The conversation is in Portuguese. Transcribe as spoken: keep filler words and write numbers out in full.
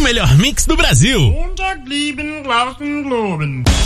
melhor mix do Brasil. Montag lieben, Glauben, Globen.